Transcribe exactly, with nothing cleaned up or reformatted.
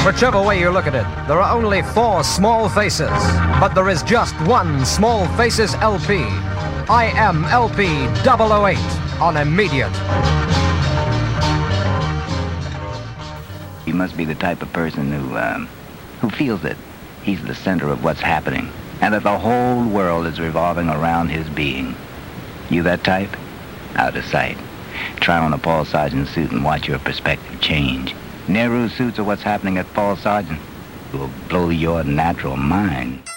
Whichever way you look at it, there are only four small faces, but there is just one Small Faces L P. I am L P double oh eight on Immediate. He must be the type of person who, um, who feels that he's the center of what's happening, and that the whole world is revolving around his being. You that type? Out of sight. Try on a Paul Sargent suit and watch your perspective change. Nehru suits are what's happening at Paul Sargent. It will blow your natural mind.